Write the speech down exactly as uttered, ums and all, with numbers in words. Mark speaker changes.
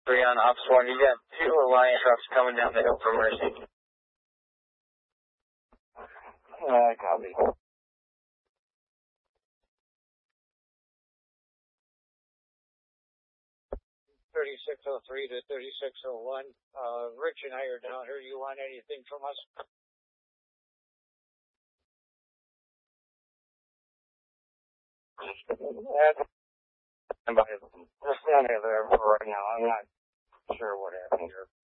Speaker 1: three on Ops one. You got two Alliance trucks coming down the hill from Mercy.
Speaker 2: Uh, copy.
Speaker 3: thirty-six oh three to thirty-six oh one. Uh, Rich and I are down here. You want anything from us?
Speaker 2: Yeah, somebody, just down there for right now. I'm not sure what happened here.